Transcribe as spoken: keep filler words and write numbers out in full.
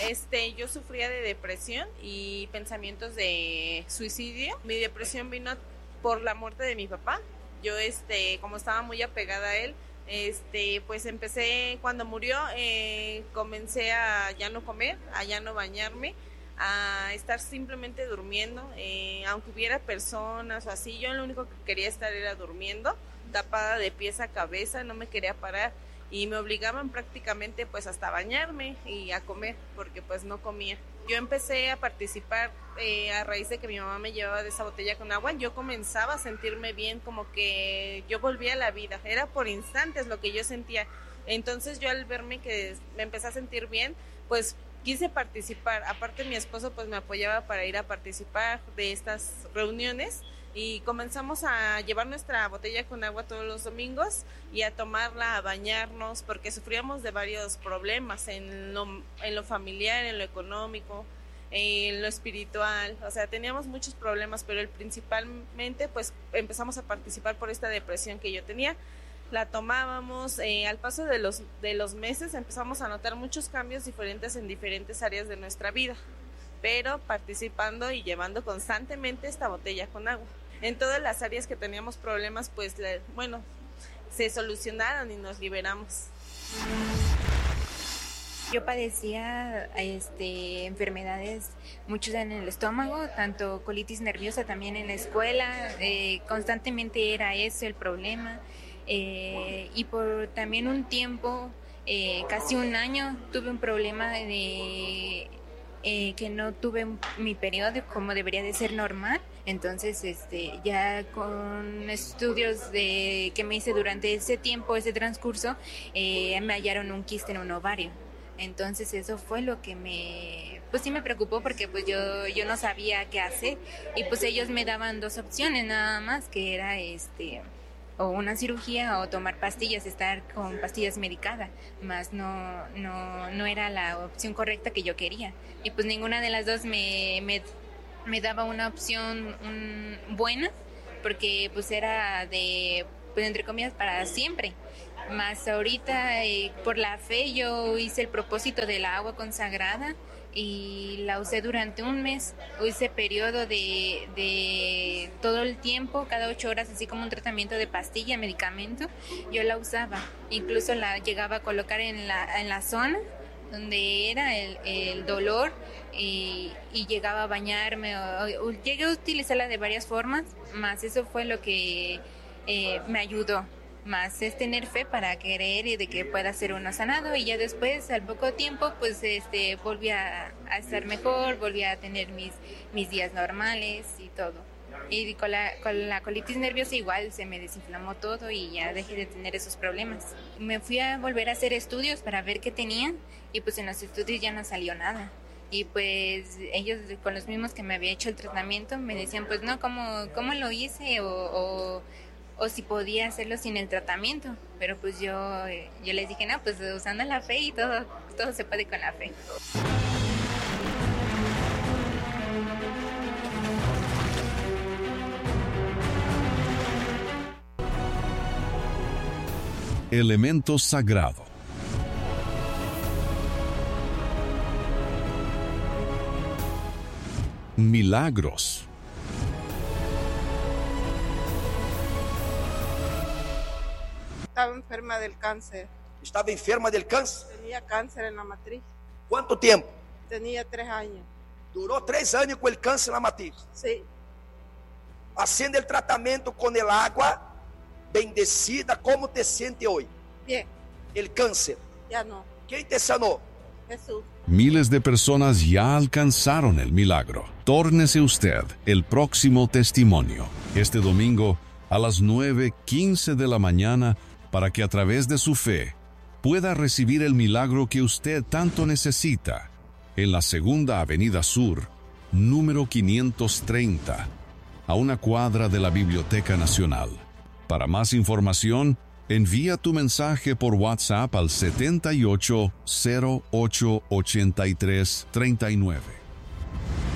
este, yo sufría de depresión y pensamientos de suicidio. Mi depresión vino por la muerte de mi papá. Yo, este, como estaba muy apegada a él, este, pues empecé, cuando murió, eh, comencé a ya no comer, a ya no bañarme, a estar simplemente durmiendo, eh, aunque hubiera personas o así, yo lo único que quería estar era durmiendo, tapada de pies a cabeza, no me quería parar y me obligaban prácticamente pues hasta a bañarme y a comer, porque pues no comía. Yo empecé a participar eh, a raíz de que mi mamá me llevaba de esa botella con agua. Yo comenzaba a sentirme bien, como que yo volvía a la vida. Era por instantes lo que yo sentía. Entonces yo al verme que me empecé a sentir bien, pues quise participar. Aparte mi esposo pues me apoyaba para ir a participar de estas reuniones y comenzamos a llevar nuestra botella con agua todos los domingos y a tomarla, a bañarnos, porque sufríamos de varios problemas en lo, en lo familiar, en lo económico, en lo espiritual, o sea, teníamos muchos problemas, pero el principalmente pues empezamos a participar por esta depresión que yo tenía. La tomábamos, eh, al paso de los, de los meses empezamos a notar muchos cambios diferentes en diferentes áreas de nuestra vida, pero participando y llevando constantemente esta botella con agua. En todas las áreas que teníamos problemas, pues, bueno, se solucionaron y nos liberamos. Yo padecía este, enfermedades, muchas en el estómago, tanto colitis nerviosa también en la escuela, eh, constantemente era ese el problema. Eh, y por también un tiempo, eh, casi un año, tuve un problema de... Eh, que no tuve mi periodo como debería de ser normal, entonces este ya con estudios de que me hice durante ese tiempo, ese transcurso, eh, me hallaron un quiste en un ovario. Entonces eso fue lo que me, pues sí me preocupó, porque pues yo, yo no sabía qué hacer, y pues ellos me daban dos opciones nada más, que era este o una cirugía o tomar pastillas, estar con pastillas medicadas, más no, no, no era la opción correcta que yo quería. Y pues ninguna de las dos me, me, me daba una opción un, buena, porque pues era de, pues entre comillas, para siempre. Más ahorita, eh, por la fe, yo hice el propósito de la agua consagrada y la usé durante un mes. Hice periodo de, de todo el tiempo, cada ocho horas, así como un tratamiento de pastilla, medicamento. Yo la usaba, incluso la llegaba a colocar en la, en la zona donde era el, el dolor, y, y llegaba a bañarme, o, o, llegué a utilizarla de varias formas, más eso fue lo que eh, me ayudó. Más es tener fe para creer y de que pueda ser uno sanado, y ya después, al poco tiempo, pues este volví a, a estar mejor, volví a tener mis, mis días normales y todo. Y con la, con la colitis nerviosa igual se me desinflamó todo y ya dejé de tener esos problemas. Me fui a volver a hacer estudios para ver qué tenía, y pues en los estudios ya no salió nada. Y pues ellos, con los mismos que me había hecho el tratamiento, me decían pues no, ¿cómo, cómo lo hice? O... o o si podía hacerlo sin el tratamiento, pero pues yo, yo les dije, no, pues usando la fe, y todo, todo se puede con la fe. Elemento sagrado. Milagros. Estaba enferma del cáncer. Estaba enferma del cáncer? Tenía cáncer en la matriz. ¿Cuánto tiempo? Tenía tres años. Duró tres años con el cáncer en la matriz. Sí. Haciendo el tratamiento con el agua bendecida, ¿cómo te sientes hoy? Bien. El cáncer. Ya no. ¿Quién te sanó? Jesús. Miles de personas ya alcanzaron el milagro. Tórnese usted el próximo testimonio. Este domingo a las nueve quince de la mañana, para que a través de su fe pueda recibir el milagro que usted tanto necesita, en la Segunda Avenida Sur, número quinientos treinta, a una cuadra de la Biblioteca Nacional. Para más información, envía tu mensaje por WhatsApp al setenta y ocho, cero ocho, ochenta y tres, treinta y nueve.